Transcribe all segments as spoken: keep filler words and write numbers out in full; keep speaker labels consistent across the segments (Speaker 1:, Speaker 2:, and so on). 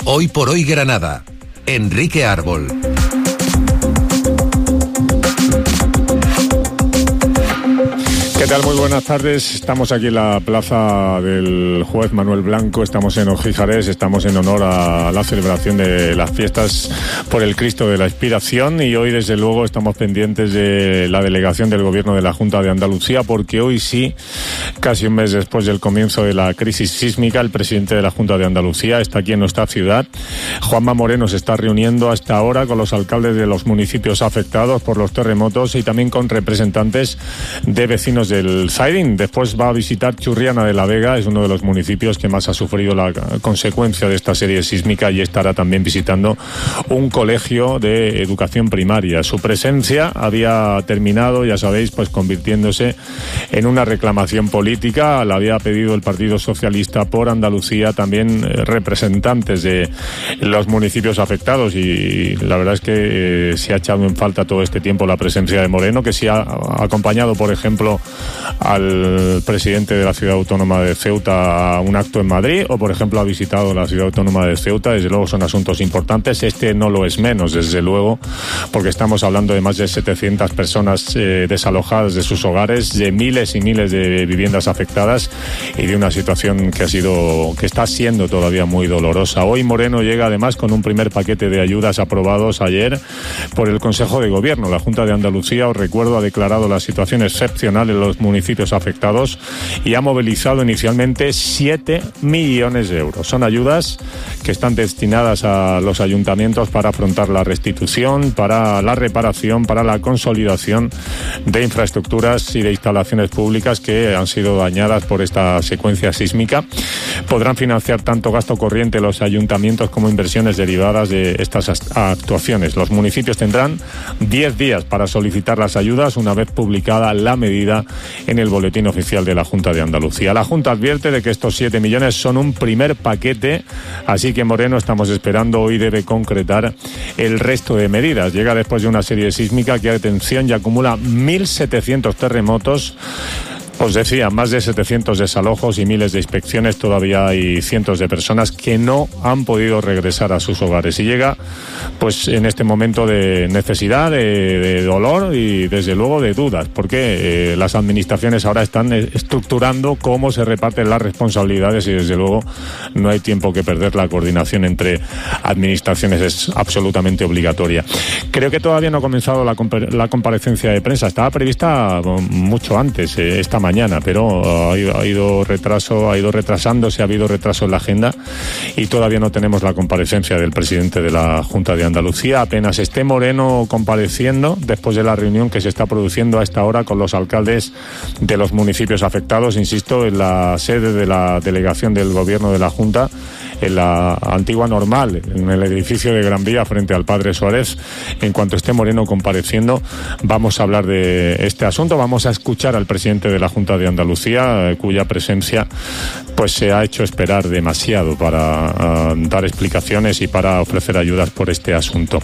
Speaker 1: Hoy por hoy Granada. Enrique Árbol.
Speaker 2: ¿Qué tal? Muy buenas tardes. Estamos aquí en la plaza del juez Manuel Blanco, estamos en Ojíjares, estamos en honor a la celebración de las fiestas por el Cristo de la Expiración, y hoy desde luego estamos pendientes de la delegación del Gobierno de la Junta de Andalucía, porque hoy sí, casi un mes después del comienzo de la crisis sísmica, el presidente de la Junta de Andalucía está aquí en nuestra ciudad. Juanma Moreno se está reuniendo hasta ahora con los alcaldes de los municipios afectados por los terremotos y también con representantes de vecinos del Zaidín. Después va a visitar Churriana de la Vega, es uno de los municipios que más ha sufrido la consecuencia de esta serie sísmica, y estará también visitando un colegio de educación primaria. Su presencia había terminado, ya sabéis, pues convirtiéndose en una reclamación política. La había pedido el Partido Socialista por Andalucía, también eh, representantes de los municipios afectados, y la verdad es que eh, se ha echado en falta todo este tiempo la presencia de Moreno, que se ha acompañado, por ejemplo, al presidente de la Ciudad Autónoma de Ceuta a un acto en Madrid, o por ejemplo ha visitado la Ciudad Autónoma de Ceuta. Desde luego son asuntos importantes. Este no lo es menos, desde luego, porque estamos hablando de más de setecientas personas eh, desalojadas de sus hogares, de miles y miles de viviendas afectadas, y de una situación que ha sido, que está siendo todavía muy dolorosa. Hoy Moreno llega además con un primer paquete de ayudas aprobados ayer por el Consejo de Gobierno. La Junta de Andalucía, os recuerdo, ha declarado la situación excepcional en los municipios afectados y ha movilizado inicialmente siete millones de euros. Son ayudas que están destinadas a los ayuntamientos para afrontar la restitución, para la reparación, para la consolidación de infraestructuras y de instalaciones públicas que han sido dañadas por esta secuencia sísmica. Podrán financiar tanto gasto corriente los ayuntamientos como inversiones derivadas de estas actuaciones. Los municipios tendrán diez días para solicitar las ayudas una vez publicada la medida en el boletín oficial de la Junta de Andalucía. La Junta advierte de que estos siete millones son un primer paquete, así que Moreno, estamos esperando, hoy debe concretar el resto de medidas. Llega después de una serie sísmica que, atención, ya acumula mil setecientos terremotos. Os decía, más de setecientos desalojos y miles de inspecciones. Todavía hay cientos de personas que no han podido regresar a sus hogares. Y llega, pues, en este momento de necesidad, de, de dolor y, desde luego, de dudas, porque eh, las administraciones ahora están estructurando cómo se reparten las responsabilidades y, desde luego, no hay tiempo que perder. La coordinación entre administraciones es absolutamente obligatoria. Creo que todavía no ha comenzado la, compa- la comparecencia de prensa. Estaba prevista mucho antes, eh, esta mañana, pero ha ido, ha ido retraso, ha ido retrasándose, ha habido retraso en la agenda y todavía no tenemos la comparecencia del presidente de la Junta de Andalucía. Apenas esté Moreno compareciendo, después de la reunión que se está produciendo a esta hora con los alcaldes de los municipios afectados, insisto, en la sede de la delegación del Gobierno de la Junta, en la antigua Normal, en el edificio de Gran Vía frente al Padre Suárez. En cuanto esté Moreno compareciendo, vamos a hablar de este asunto. Vamos a escuchar al presidente de la Junta de Andalucía, cuya presencia pues se ha hecho esperar demasiado para uh, dar explicaciones y para ofrecer ayudas por este asunto.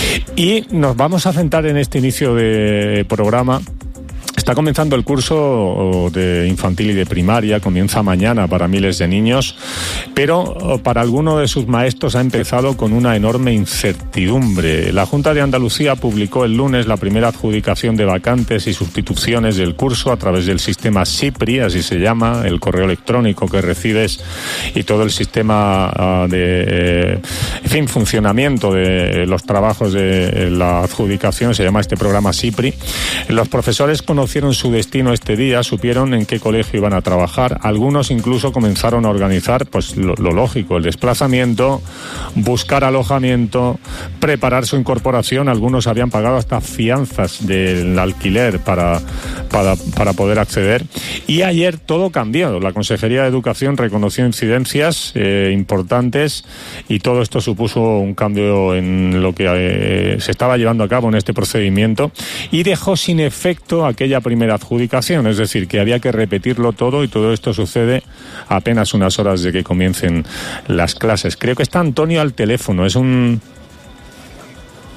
Speaker 2: Y nos vamos a centrar en este inicio de programa. Está comenzando el curso de infantil y de primaria, comienza mañana para miles de niños, pero para algunos de sus maestros ha empezado con una enorme incertidumbre. La Junta de Andalucía publicó el lunes la primera adjudicación de vacantes y sustituciones del curso a través del sistema SIPRI, así se llama, el correo electrónico que recibes y todo el sistema de, en fin, funcionamiento de los trabajos de la adjudicación, se llama este programa SIPRI. Los profesores conocieron su destino este día, supieron en qué colegio iban a trabajar. Algunos incluso comenzaron a organizar, pues lo, lo lógico, el desplazamiento, buscar alojamiento, preparar su incorporación. Algunos habían pagado hasta fianzas del alquiler para, para, para poder acceder. Y ayer todo cambió. La Consejería de Educación reconoció incidencias eh, importantes, y todo esto supuso un cambio en lo que eh, se estaba llevando a cabo en este procedimiento, y dejó sin efecto aquella primera adjudicación, es decir, que había que repetirlo todo, y todo esto sucede a apenas unas horas de que comiencen las clases. Creo que está Antonio al teléfono, es un...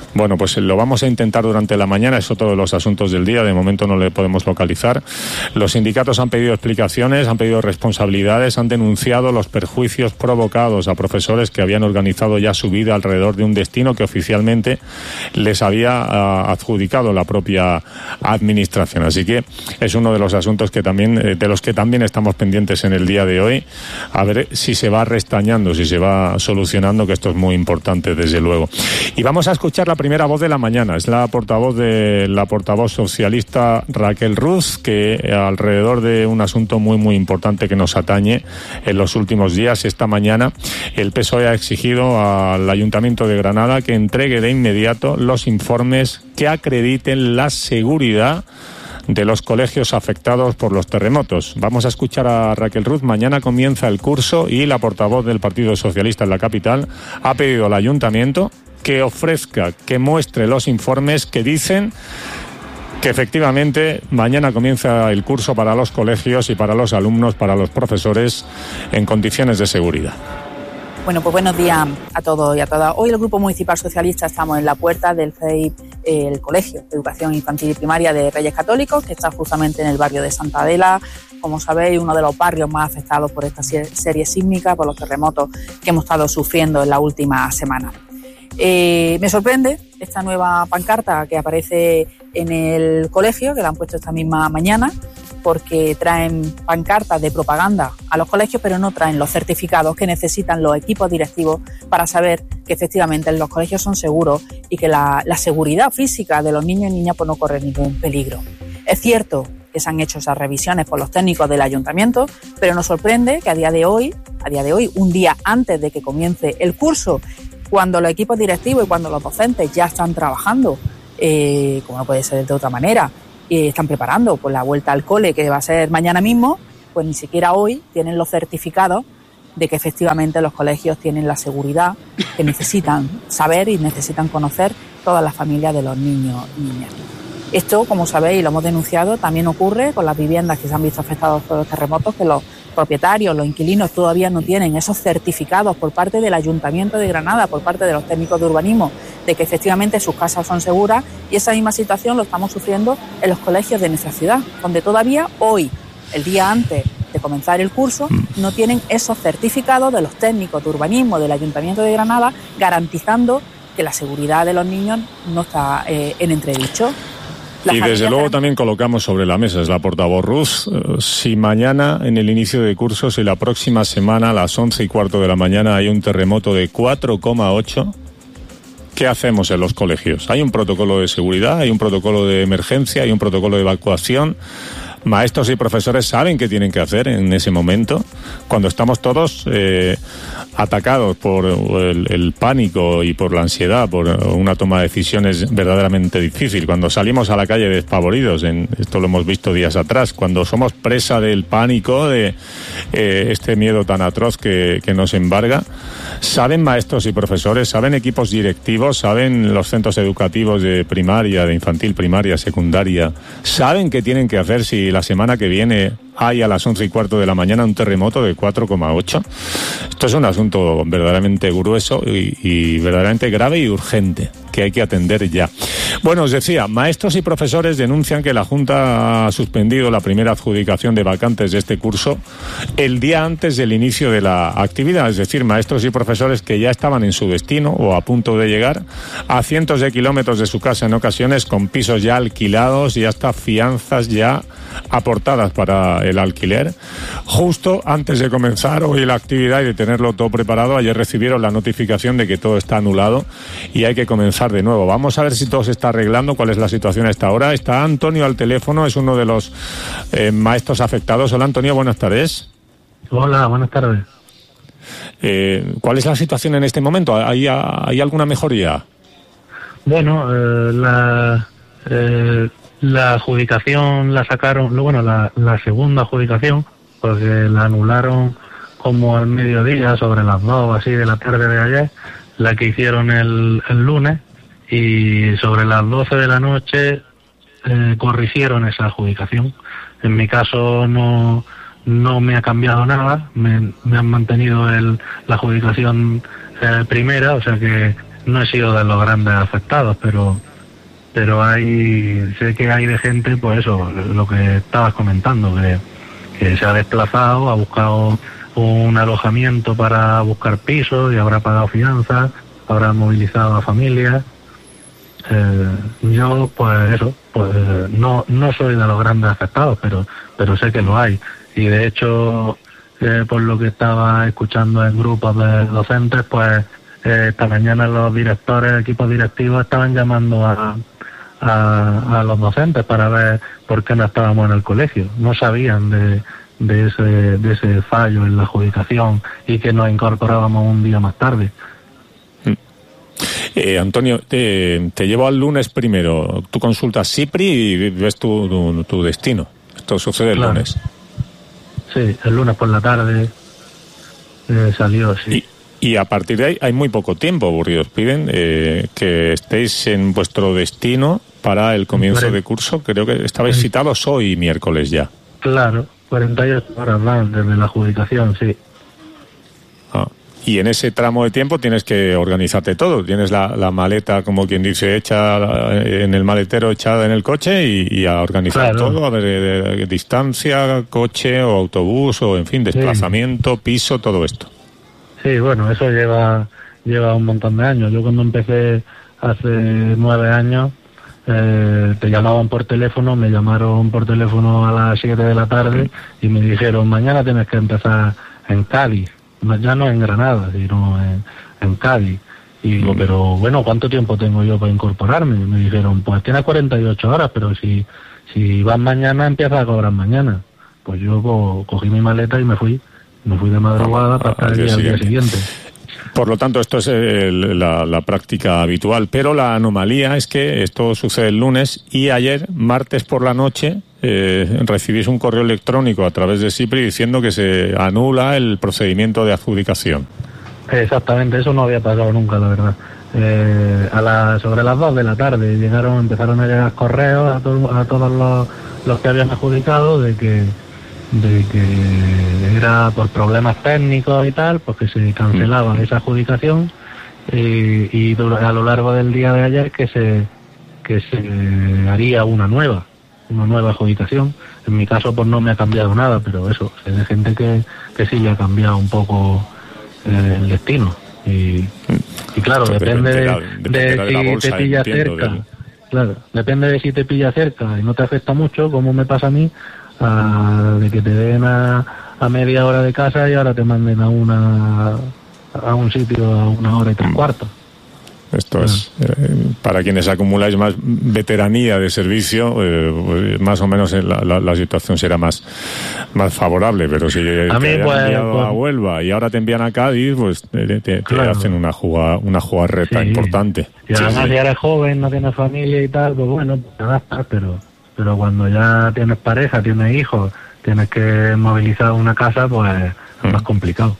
Speaker 2: Bueno, pues lo vamos a intentar durante la mañana, es otro de los asuntos del día, de momento no le podemos localizar. Los sindicatos han pedido explicaciones, han pedido responsabilidades, han denunciado los perjuicios provocados a profesores que habían organizado ya su vida alrededor de un destino que oficialmente les había uh, adjudicado la propia administración. Así que es uno de los asuntos que también, de los que también estamos pendientes en el día de hoy, a ver si se va restañando, si se va solucionando, que esto es muy importante desde luego. Y vamos a escuchar la primera voz de la mañana, es la portavoz de la portavoz socialista Raquel Ruz, que alrededor de un asunto muy muy importante que nos atañe en los últimos días, esta mañana el P S O E ha exigido al Ayuntamiento de Granada que entregue de inmediato los informes que acrediten la seguridad de los colegios afectados por los terremotos. Vamos a escuchar a Raquel Ruz. Mañana comienza el curso y la portavoz del Partido Socialista en la capital ha pedido al Ayuntamiento que ofrezca, que muestre los informes que dicen que efectivamente mañana comienza el curso para los colegios y para los alumnos, para los profesores, en condiciones de seguridad.
Speaker 3: Bueno, pues buenos días a todos y a todas. Hoy el Grupo Municipal Socialista estamos en la puerta del C E I P, eh, el Colegio de Educación Infantil y Primaria de Reyes Católicos, que está justamente en el barrio de Santa Adela. Como sabéis, uno de los barrios más afectados por esta serie sísmica, por los terremotos que hemos estado sufriendo en la última semana. Eh, me sorprende esta nueva pancarta que aparece en el colegio, que la han puesto esta misma mañana, porque traen pancartas de propaganda a los colegios, pero no traen los certificados que necesitan los equipos directivos para saber que efectivamente los colegios son seguros y que la, la seguridad física de los niños y niñas pues no corre ningún peligro. Es cierto que se han hecho esas revisiones por los técnicos del ayuntamiento, pero nos sorprende que a día de hoy, a día de hoy, un día antes de que comience el curso, cuando los equipos directivos y cuando los docentes ya están trabajando, eh, como no puede ser de otra manera, y están preparando pues la vuelta al cole que va a ser mañana mismo, pues ni siquiera hoy tienen los certificados de que efectivamente los colegios tienen la seguridad que necesitan saber y necesitan conocer todas las familias de los niños y niñas. Esto, como sabéis, y lo hemos denunciado, también ocurre con las viviendas que se han visto afectadas por los terremotos, que los propietarios, los inquilinos todavía no tienen esos certificados por parte del Ayuntamiento de Granada, por parte de los técnicos de urbanismo, de que efectivamente sus casas son seguras, y esa misma situación lo estamos sufriendo en los colegios de nuestra ciudad, donde todavía hoy, el día antes de comenzar el curso, no tienen esos certificados de los técnicos de urbanismo del Ayuntamiento de Granada, garantizando que la seguridad de los niños no está eh, en entredicho.
Speaker 2: Y desde luego también colocamos sobre la mesa, es la portavoz Ruz, si mañana en el inicio de cursos y la próxima semana a las once y cuarto de la mañana hay un terremoto de cuatro coma ocho, ¿qué hacemos en los colegios? Hay un protocolo de seguridad, hay un protocolo de emergencia, hay un protocolo de evacuación. Maestros y profesores saben qué tienen que hacer en ese momento, cuando estamos todos eh, atacados por el, el pánico y por la ansiedad, por una toma de decisiones verdaderamente difícil, cuando salimos a la calle despavoridos, en, esto lo hemos visto días atrás, cuando somos presa del pánico, de eh, este miedo tan atroz que, que nos embarga. Saben maestros y profesores, saben equipos directivos, saben los centros educativos de primaria, de infantil, primaria, secundaria, saben qué tienen que hacer si la semana que viene hay a las once y cuarto de la mañana un terremoto de cuatro coma ocho. Esto es un asunto verdaderamente grueso y, y verdaderamente grave y urgente, que hay que atender ya. Bueno, os decía, maestros y profesores denuncian que la Junta ha suspendido la primera adjudicación de vacantes de este curso el día antes del inicio de la actividad, es decir, maestros y profesores que ya estaban en su destino o a punto de llegar a cientos de kilómetros de su casa en ocasiones, con pisos ya alquilados y hasta fianzas ya aportadas para el alquiler. Justo antes de comenzar hoy la actividad y de tenerlo todo preparado, ayer recibieron la notificación de que todo está anulado y hay que comenzar de nuevo. Vamos a ver si todo se está arreglando, cuál es la situación a esta hora. Está Antonio al teléfono, es uno de los eh, maestros afectados. Hola Antonio, buenas tardes.
Speaker 4: Hola, buenas tardes.
Speaker 2: Eh, ¿Cuál es la situación en este momento? ¿Hay, hay alguna mejoría?
Speaker 4: Bueno, eh, la... Eh... La adjudicación la sacaron, bueno, la, la segunda adjudicación, porque la anularon como al mediodía, sobre las dos así de la tarde de ayer, la que hicieron el, el lunes, y sobre las doce de la noche eh, corrigieron esa adjudicación. En mi caso no no me ha cambiado nada, me, me han mantenido el, la adjudicación eh, primera, o sea que no he sido de los grandes afectados, pero pero hay sé que hay de gente, pues eso, lo que estabas comentando, que, que se ha desplazado, ha buscado un alojamiento para buscar pisos y habrá pagado fianza, habrá movilizado a familias. Eh, yo, pues eso, pues no no soy de los grandes afectados, pero pero sé que lo hay. Y de hecho, eh, por lo que estaba escuchando en grupos de docentes, pues eh, esta mañana los directores, equipos directivos estaban llamando a, a, a los docentes para ver por qué no estábamos en el colegio. No sabían de, de, ese, de ese fallo en la adjudicación y que nos incorporábamos un día más tarde.
Speaker 2: Eh, Antonio, te, te llevo al lunes primero. Tú consultas SIPRI y ves tu, tu, tu destino. Esto sucede el
Speaker 4: Claro.
Speaker 2: lunes.
Speaker 4: Sí, el lunes por la tarde eh, salió, sí.
Speaker 2: Y, y a partir de ahí hay muy poco tiempo, porque os piden eh, que estéis en vuestro destino para el comienzo
Speaker 4: Hombre.
Speaker 2: de curso. Creo que estabais
Speaker 4: Sí.
Speaker 2: citados hoy miércoles ya.
Speaker 4: Claro, cuarenta y ocho horas van desde la adjudicación, sí.
Speaker 2: Ah, y en ese tramo de tiempo tienes que organizarte todo. Tienes la, la maleta, como quien dice, hecha en el maletero, echada en el coche y, y a organizar
Speaker 4: Claro.
Speaker 2: todo, a ver, eh, distancia, coche o autobús o, en fin, desplazamiento, piso, todo esto.
Speaker 4: Sí, bueno, eso lleva lleva un montón de años. Yo cuando empecé hace nueve años, eh, te llamaban por teléfono, me llamaron por teléfono a las siete de la tarde y me dijeron, mañana tienes que empezar en Cádiz. No, ya no en Granada, sino en, en Cádiz. Y digo, pero bueno, ¿cuánto tiempo tengo yo para incorporarme? Y me dijeron, pues tienes cuarenta y ocho horas, pero si, si vas mañana, empiezas a cobrar mañana. Pues yo co- cogí mi maleta y me fui. Me fui de madrugada para estar
Speaker 2: Al
Speaker 4: allí
Speaker 2: día
Speaker 4: al día
Speaker 2: siguiente.
Speaker 4: siguiente.
Speaker 2: Por lo tanto, esto es el- la, la práctica habitual, pero la anomalía es que esto sucede el lunes y ayer, martes por la noche, eh, recibís un correo electrónico a través de SIPRI diciendo que se anula el procedimiento de adjudicación.
Speaker 4: Exactamente, eso no había pasado nunca, la verdad. Eh, a la, sobre las dos de la tarde llegaron, empezaron a llegar correos a, to- a todos los, los que habían adjudicado de que de que era por problemas técnicos y tal, pues que se cancelaba esa adjudicación y, y dura- a lo largo del día de ayer que se que se haría una nueva, una nueva adjudicación. En mi caso pues no me ha cambiado nada, pero eso, hay de gente que, que sí le ha cambiado un poco eh, el destino. Y, y claro,
Speaker 2: Pues
Speaker 4: depende de,
Speaker 2: dependerá- dependerá de la
Speaker 4: de si
Speaker 2: bolsa,
Speaker 4: te pilla
Speaker 2: entiendo,
Speaker 4: cerca.
Speaker 2: del-
Speaker 4: Claro, depende de si te pilla cerca y no te afecta mucho, como me pasa a mí, a- de que te den a, a media hora de casa y ahora te manden a una a un sitio a una hora y tres cuartos.
Speaker 2: Esto es, eh, para quienes acumuláis más veteranía de servicio, eh, pues, más o menos eh, la, la, la situación será más, más favorable, pero si eh,
Speaker 4: A mí,
Speaker 2: te han
Speaker 4: pues,
Speaker 2: enviado
Speaker 4: pues-
Speaker 2: a Huelva y ahora te envían a Cádiz, pues te, te- te
Speaker 4: Claro.
Speaker 2: hacen una juga, una jugarreta
Speaker 4: Sí.
Speaker 2: importante.
Speaker 4: Y
Speaker 2: Sí,
Speaker 4: además
Speaker 2: sí.
Speaker 4: si eres joven, no tienes familia y tal, pues bueno, te adaptas, pero, pero cuando ya tienes pareja, tienes hijos, tienes que movilizar una casa, pues es más complicado.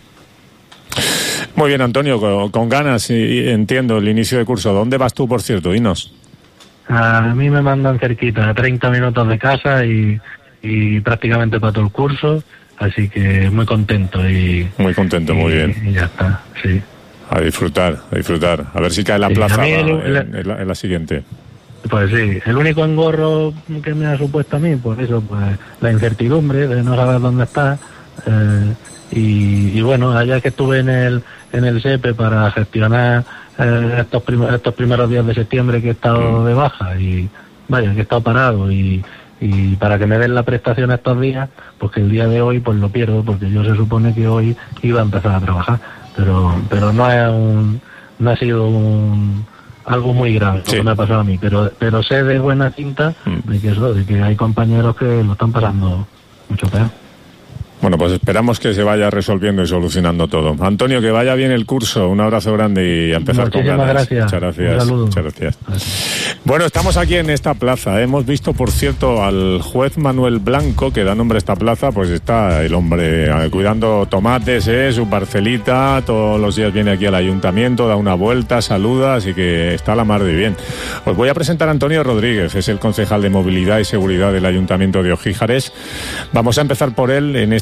Speaker 2: Muy bien, Antonio, con, con ganas, y, y entiendo, el inicio de curso. ¿Dónde vas tú, por cierto? Dinos.
Speaker 4: A mí me mandan cerquita, treinta minutos de casa y, y prácticamente para todo el curso, así que muy contento y,
Speaker 2: Muy contento, muy
Speaker 4: y-
Speaker 2: bien.
Speaker 4: y ya está, sí.
Speaker 2: A disfrutar, a disfrutar. A ver si cae la
Speaker 4: Sí,
Speaker 2: plaza
Speaker 4: a mí
Speaker 2: va,
Speaker 4: el-
Speaker 2: en,
Speaker 4: el-
Speaker 2: en la, en la siguiente.
Speaker 4: Pues sí, el único engorro que me ha supuesto a mí, pues eso, pues la incertidumbre de no saber dónde está. eh, y, y bueno, allá que estuve en el en el S E P E para gestionar eh, estos, prim- estos primeros días de septiembre que he estado de baja y vaya, que he estado parado y, y para que me den la prestación estos días, pues que el día de hoy pues lo pierdo porque yo se supone que hoy iba a empezar a trabajar, pero pero no es un, no ha sido un algo muy grave lo
Speaker 2: Sí.
Speaker 4: que me ha pasado a mí, pero pero sé de buena cinta
Speaker 2: Mm.
Speaker 4: de que eso, de que hay compañeros que lo están pasando mucho peor.
Speaker 2: Bueno, pues esperamos que se vaya resolviendo y solucionando todo. Antonio, que vaya bien el curso. Un abrazo grande y a empezar
Speaker 4: Muchísimas
Speaker 2: con ganas.
Speaker 4: gracias.
Speaker 2: Muchas gracias.
Speaker 4: Un saludo.
Speaker 2: Muchas gracias. Bueno, estamos aquí en esta plaza. Hemos visto, por cierto, al juez Manuel Blanco, que da nombre a esta plaza, pues está el hombre eh, cuidando tomates, eh, su parcelita. Todos los días viene aquí al ayuntamiento, da una vuelta, saluda, así que está a la mar de bien. Os voy a presentar a Antonio Rodríguez, es el concejal de Movilidad y Seguridad del Ayuntamiento de Ojíjares. Vamos a empezar por él en esta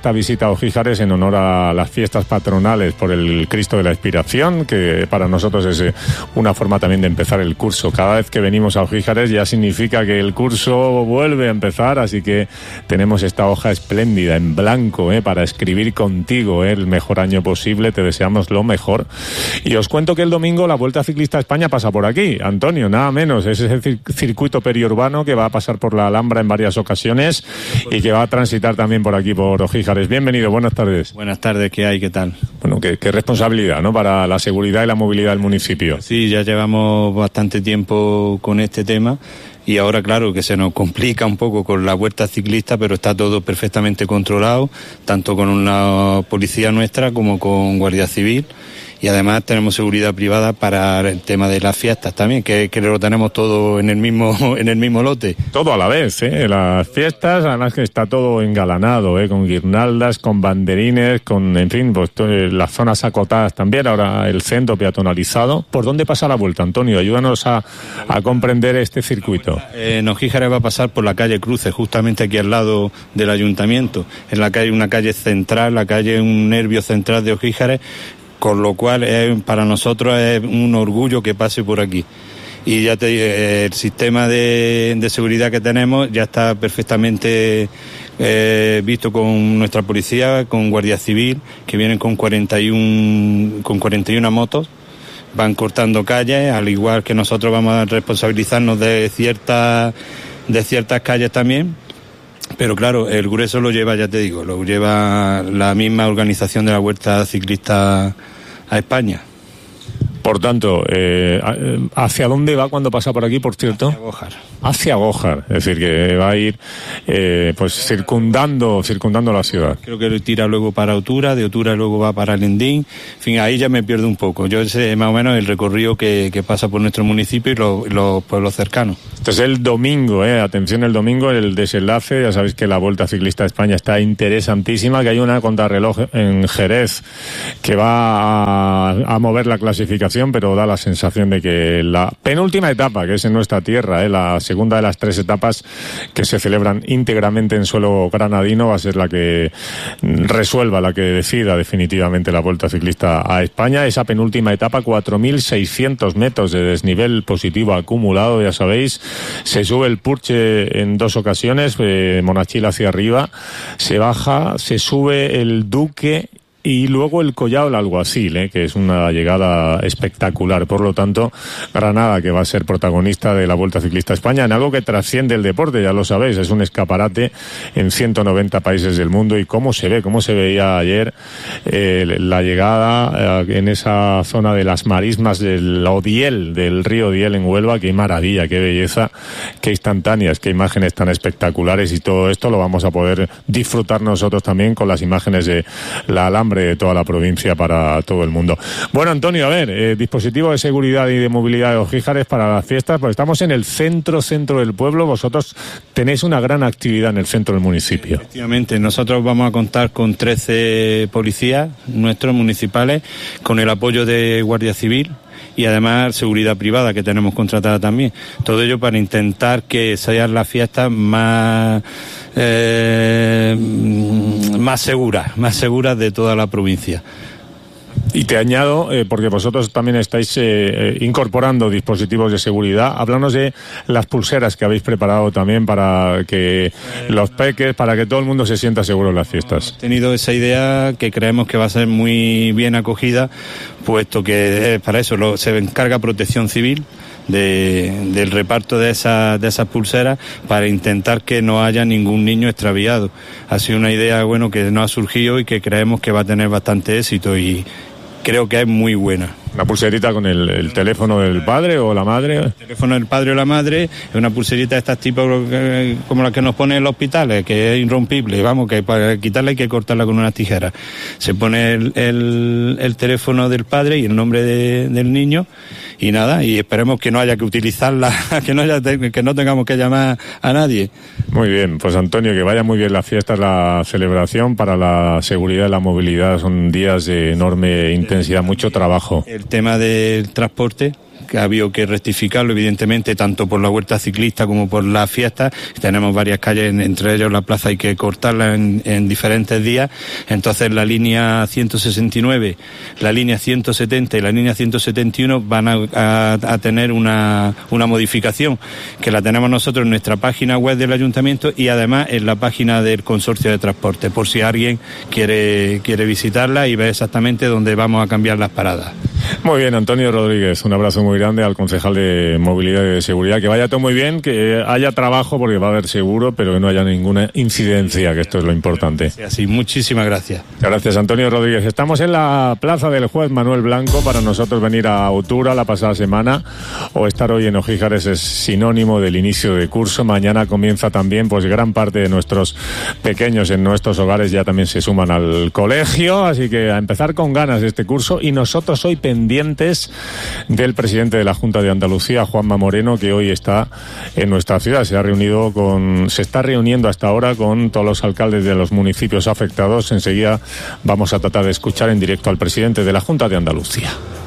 Speaker 2: esta visita a Ogíjares en honor a las fiestas patronales por el Cristo de la Expiración, que para nosotros es una forma también de empezar el curso. Cada vez que venimos a Ogíjares ya significa que el curso vuelve a empezar, así que tenemos esta hoja espléndida en blanco eh, para escribir contigo eh, el mejor año posible. Te deseamos lo mejor. Y os cuento que el domingo la Vuelta Ciclista a España pasa por aquí, Antonio, nada menos. Es ese cir- circuito periurbano que va a pasar por la Alhambra en varias ocasiones y que va a transitar también por aquí, por Ogíjares. Bienvenido, buenas tardes.
Speaker 5: Buenas tardes, ¿qué hay? ¿Qué tal?
Speaker 2: Bueno, qué, qué responsabilidad, ¿no?, para la seguridad y la movilidad del municipio.
Speaker 5: Sí, ya llevamos bastante tiempo con este tema y ahora, claro, que se nos complica un poco con la Vuelta Ciclista, pero está todo perfectamente controlado, tanto con la policía nuestra como con Guardia Civil. Y además tenemos seguridad privada para el tema de las fiestas también, que, que lo tenemos todo en el mismo en el mismo lote.
Speaker 2: Todo a la vez, ¿eh? Las fiestas, además que está todo engalanado, ¿eh? Con guirnaldas, con banderines, con, en fin, pues las zonas acotadas también, ahora el centro peatonalizado. ¿Por dónde pasa la vuelta, Antonio? Ayúdanos a, a comprender este circuito.
Speaker 5: Eh, en Ogíjares va a pasar por la calle Cruces, justamente aquí al lado del ayuntamiento. En la calle, una calle central, la calle, un nervio central de Ogíjares, con lo cual es, para nosotros es un orgullo que pase por aquí. Y ya te digo, el sistema de, de seguridad que tenemos ya está perfectamente eh, visto con nuestra policía, con Guardia Civil, que vienen con cuarenta y uno, con cuarenta y una motos, van cortando calles, al igual que nosotros vamos a responsabilizarnos de ciertas, de ciertas calles también. Pero claro, el grueso lo lleva, ya te digo, lo lleva la misma organización de la Vuelta Ciclista a España.
Speaker 2: Por tanto, eh, ¿hacia dónde va cuando pasa por aquí, por cierto?
Speaker 5: Hacia Gójar.
Speaker 2: Hacia Gójar, es decir, que va a ir eh, pues circundando circundando la ciudad.
Speaker 5: Creo que tira luego para Otura, de Otura luego va para Lendín. En fin, ahí ya me pierdo un poco. Yo sé más o menos el recorrido que, que pasa por nuestro municipio y los, los pueblos cercanos.
Speaker 2: Entonces el domingo, eh, atención el domingo, el desenlace, ya sabéis que la Vuelta Ciclista a España está interesantísima, que hay una contrarreloj en Jerez que va a, a mover la clasificación, pero da la sensación de que la penúltima etapa, que es en nuestra tierra, eh, la segunda de las tres etapas que se celebran íntegramente en suelo granadino, va a ser la que resuelva, la que decida definitivamente la Vuelta Ciclista a España. Esa penúltima etapa, cuatro mil seiscientos metros de desnivel positivo acumulado, ya sabéis. Se sube el Purche en dos ocasiones, eh, Monachil hacia arriba, se baja, se sube el Duque y luego el Collao, el Alguacil, ¿eh? Que es una llegada espectacular. Por lo tanto, Granada, que va a ser protagonista de la Vuelta Ciclista a España, en algo que trasciende el deporte, ya lo sabéis, es un escaparate en ciento noventa países del mundo. Y cómo se ve, cómo se veía ayer eh, la llegada eh, en esa zona de las marismas del Odiel, del río Odiel en Huelva. Qué maravilla, qué belleza, qué instantáneas, qué imágenes tan espectaculares. Y todo esto lo vamos a poder disfrutar nosotros también con las imágenes de la Alhambra de toda la provincia para todo el mundo. Bueno, Antonio, a ver, eh, dispositivo de seguridad y de movilidad de Ogíjares para las fiestas, pues estamos en el centro, centro del pueblo. Vosotros tenéis una gran actividad en el centro del municipio.
Speaker 5: Efectivamente, nosotros vamos a contar con trece policías nuestros municipales, con el apoyo de Guardia Civil y además seguridad privada que tenemos contratada también. Todo ello para intentar que sean las fiestas más eh, más seguras, más seguras de toda la provincia.
Speaker 2: Y te añado, eh, porque vosotros también estáis eh, incorporando dispositivos de seguridad. Háblanos de las pulseras que habéis preparado también para que los peques, para que todo el mundo se sienta seguro en las fiestas.
Speaker 5: Hemos tenido esa idea que creemos que va a ser muy bien acogida, puesto que eh, para eso lo, se encarga Protección Civil de, del reparto de esas, de esas pulseras, para intentar que no haya ningún niño extraviado. Ha sido una idea, bueno, que nos ha surgido y que creemos que va a tener bastante éxito, y creo que es muy buena.
Speaker 2: ¿Una pulserita con el, el teléfono del padre o la madre?
Speaker 5: El teléfono del padre o la madre, es una pulserita de estas tipos como las que nos ponen en los hospitales, que es irrompible, vamos, que para quitarla hay que cortarla con unas tijeras. Se pone el, el, el teléfono del padre y el nombre de, del niño, y nada, y esperemos que no haya que utilizarla, que no haya, que no tengamos que llamar a nadie.
Speaker 2: Muy bien, pues Antonio, que vaya muy bien las fiestas, la celebración. Para la seguridad y la movilidad son días de enorme intensidad, mucho trabajo.
Speaker 5: El tema del transporte, que ha habido que rectificarlo, evidentemente, tanto por la huerta ciclista como por las fiestas. Tenemos varias calles, entre ellos la plaza hay que cortarla en, en diferentes días. Entonces la línea ciento sesenta y nueve, la línea ciento setenta y la línea ciento setenta y uno van a, a, a tener una, una modificación que la tenemos nosotros en nuestra página web del ayuntamiento y además en la página del consorcio de transporte, por si alguien quiere, quiere visitarla y ver exactamente dónde vamos a cambiar las paradas.
Speaker 2: Muy bien, Antonio Rodríguez, un abrazo muy grande al concejal de Movilidad y de Seguridad. Que vaya todo muy bien, que haya trabajo porque va a haber seguro, pero que no haya ninguna incidencia, que esto es lo importante.
Speaker 5: Sí, así, muchísimas gracias.
Speaker 2: Gracias, Antonio Rodríguez. Estamos en la plaza del juez Manuel Blanco. Para nosotros venir a Autura la pasada semana o estar hoy en Ojíjares es sinónimo del inicio de curso. Mañana comienza también, pues gran parte de nuestros pequeños en nuestros hogares ya también se suman al colegio, así que a empezar con ganas este curso. Y nosotros hoy pendientes del presidente de la Junta de Andalucía, Juanma Moreno, que hoy está en nuestra ciudad. Se ha reunido con, se está reuniendo hasta ahora con todos los alcaldes de los municipios afectados. Enseguida vamos a tratar de escuchar en directo al presidente de la Junta de Andalucía.